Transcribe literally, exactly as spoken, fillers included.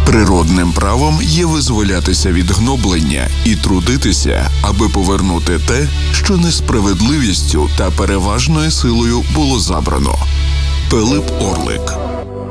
Природним правом є визволятися від гноблення і трудитися, аби повернути те, що несправедливістю та переважною силою було забрано. Пилип Орлик.